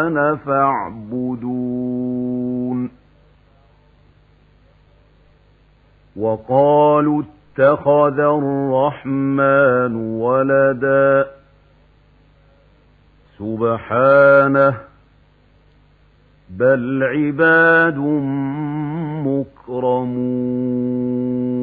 الرحمن فاعبدون وقالوا اتخذ الرحمن ولدا سبحانه بل عباد مكرمون